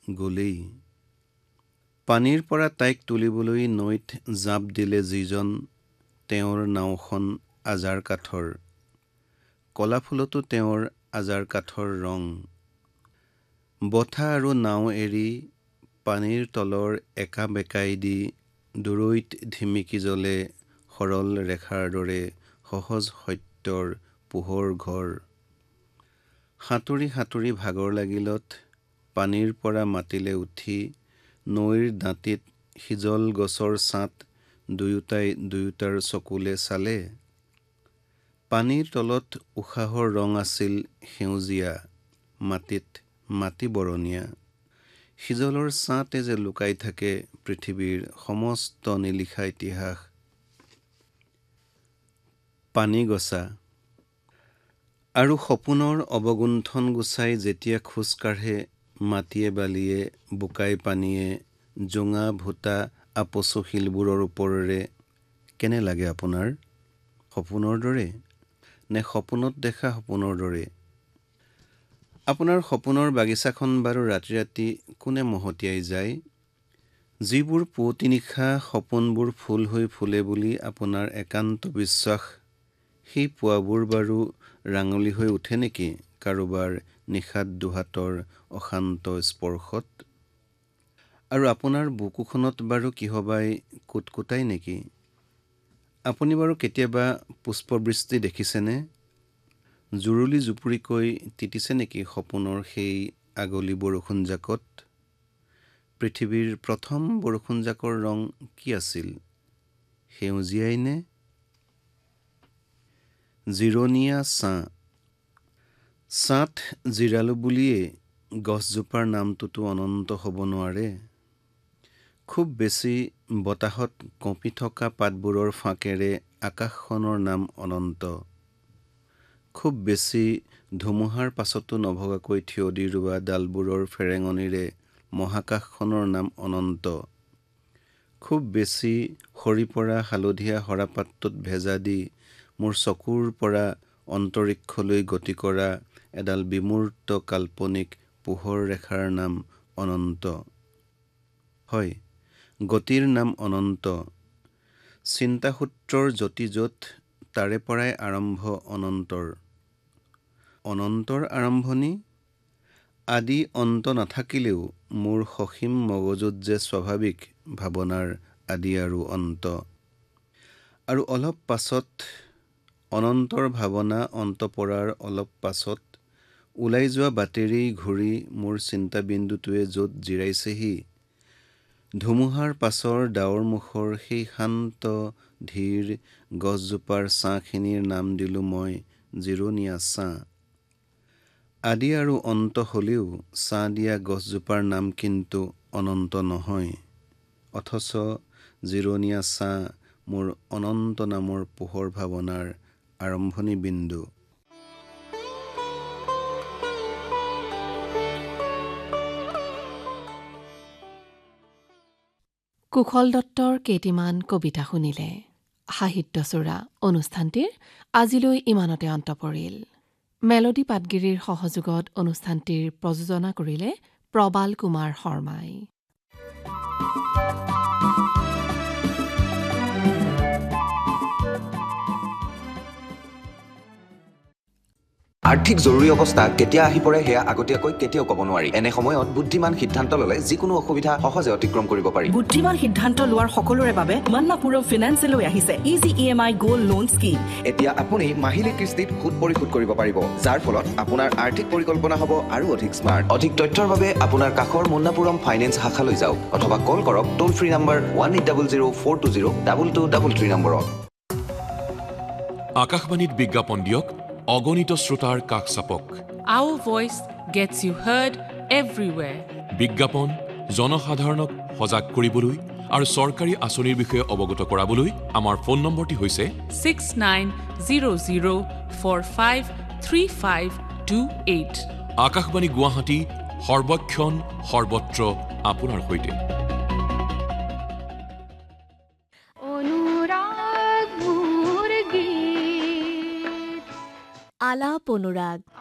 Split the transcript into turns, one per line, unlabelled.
গলেই। পানীৰ পৰা তাইক তুলিবলৈ নৈত জাঁপ দিলে যিজন, তেওঁৰ নাওখন আজাৰ কাঠৰ, কলা ফুলতো তেওঁৰ আজাৰ কাঠৰ ৰং। বঠা আৰু নাও এৰি পানীৰ তলৰ একা বেকাই দি দূৰৈত ধিমিকি জ্বলে সৰল ৰেখাৰ দৰে সহজ সত্যৰ পোহৰ ঘৰ। সাঁতুৰি সাঁতুৰি ভাগৰ লাগিলত পানীৰ পৰা মাতিলে উঠি নৈৰ দাঁতিত সিজল গছৰ ছাঁত দুয়োটাই দুয়োটাৰ চকুলে চালে। পানীৰ তলত উশাহৰ ৰং আছিল সেউজীয়া, মাটিত মাটি বৰণীয়া। সিজলৰ ছাঁতে যে লুকাই থাকে পৃথিৱীৰ সমস্ত নিলিখা ইতিহাস। পানী গছা আৰু সপোনৰ অৱগুণ্ঠন গুচাই যেতিয়া খোজ কাঢ়ে মাটিয়ে বালিয়ে বোকাই পানীয়ে জোঙা ভোটা আপচু শিলবোৰৰ ওপৰেৰে, কেনে লাগে আপোনাৰ? সপোনৰ দৰে নে সপোনত দেখা সপোনৰ দৰে? আপোনাৰ সপোনৰ বাগিচাখন বাৰু ৰাতি ৰাতি কোনে মহতিয়াই যায়? যিবোৰ পুৱতি নিশা সপোনবোৰ ফুল হৈ ফুলে বুলি আপোনাৰ একান্ত বিশ্বাস, সেই পুৱাবোৰ বাৰু ৰাঙলী হৈ উঠে নেকি কাৰোবাৰ নিশাত দুহাতৰ অশান্ত স্পৰ্শত? আৰু আপোনাৰ বুকুখনত বাৰু কিহবাই কুটকুটাই নেকি? আপুনি বাৰু কেতিয়াবা পুষ্পবৃষ্টি দেখিছেনে? জুৰুলি জুপুৰিকৈ তিতিছে নেকি সপোনৰ সেই আগলি বৰষুণজাকত? পৃথিৱীৰ প্ৰথম বৰষুণজাকৰ ৰং কি আছিল? সেউজীয়াই নে? জিৰণীয়া ছাঁ। ছাঁত জিৰালো বুলিয়েই গছজোপাৰ নামটোতো অনন্ত হ'ব নোৱাৰে। খুব বেছি বতাহত কঁপি থকা পাতবোৰৰ ফাঁকেৰে আকাশখনৰ নাম অনন্ত। খুব বেছি ধুমুহাৰ পাছতো নভগাকৈ থিয় দি ৰোৱা ডালবোৰৰ ফেৰেঙনিৰে মহাকাশখনৰ নাম অনন্ত। খুব বেছি সৰি পৰা হালধীয়া সৰাপাতটোত ভেজা দি মোৰ চকুৰ পৰা অন্তৰীক্ষলৈ গতি কৰা এডাল বিমূৰ্ত কাল্পনিক পোহৰ ৰেখাৰ নাম অনন্ত। হয়, গতিৰ নাম অনন্ত। চিন্তাসূত্ৰৰ যতি য'ত তাৰে পৰাই আৰম্ভ অনন্তৰ। অনন্তৰ আৰম্ভণি? আদি অন্ত নাথাকিলেও মোৰ সসীম মগজুত যে স্বাভাৱিক ভাৱনাৰ আদি আৰু অন্ত। আৰু অলপ পাছত অনন্তৰ ভাৱনা অন্ত পৰাৰ অলপ পাছত ওলাই যোৱা বাটেৰেই ঘূৰি মোৰ চিন্তাবিন্দুটোৱে য'ত জিৰাইছেহি, ধুমুহাৰ পাছৰ ডাৱৰ মুখৰ সেই শান্ত ধীৰ গছজোপাৰ ছাঁখিনিৰ নাম দিলোঁ মই জিৰণীয়া ছাঁ। আদি আৰু অন্ত হ'লেও ছাঁ দিয়া গছজোপাৰ নাম কিন্তু অনন্ত নহয়। অথচ জিৰণীয়া ছাঁ মোৰ অনন্ত নামৰ পোহৰ ভাৱনাৰ আৰম্ভণি বিন্দু।
কুশল দত্তৰ কেইটিমান কবিতা শুনিলে। সাহিত্যচোৰা অনুষ্ঠানটিৰ আজিলৈ ইমানতে অন্ত পৰিল। মেলডি পাটগিৰিৰ সহযোগত অনুষ্ঠানটিৰ প্ৰযোজনা কৰিলে প্ৰবাল কুমাৰ শৰ্মাই।
আৰ্থিক জৰুৰী অৱস্থা কেতিয়া আহি পৰে সেয়া আগতীয়াকৈ কেতিয়াও ক'ব নোৱাৰি। এনে সময়ত বুদ্ধিমান সিদ্ধান্ত ল'লে যিকোনো অসুবিধা সহজে অতিক্ৰম কৰিব পাৰি।
বুদ্ধিমান সিদ্ধান্ত লোৱাৰ সকলোৰে বাবে মান্নাপুৰম ফিনান্সে লৈ আহিছে easy EMI gold loan scheme.
এতিয়া আপুনি মাহিলী কিস্তিত সুদ পৰিশোধ কৰিব পাৰিব, যাৰ ফলত আপোনাৰ আৰ্থিক পৰিকল্পনা হ'ব আৰু অধিক স্মাৰ্ট। অধিক তথ্যৰ বাবে আপোনাৰ কাষৰ মুন্নাপুৰম ফাইনেন্স শাখালৈ যাওক অথবা কল কৰক টোল ফ্ৰী নম্বৰ 1800-420-2233 নম্বৰত।
আকাশবাণীত বিজ্ঞাপন দিয়ক, অগণিত শ্ৰোতাৰ কাষ চাপক।
Our voice gets you heard everywhere.
বিজ্ঞাপন জনসাধাৰণক সজাগ কৰিবলৈ আৰু চৰকাৰী আঁচনিৰ বিষয়ে অৱগত কৰাবলৈ আমাৰ ফোন নম্বৰটি হৈছে
6900453528।
আকাশবাণী গুৱাহাটী, সৰ্বক্ষণ সৰ্বত্ৰ আপোনাৰ সৈতে।
আলাপ অনুৰাগ।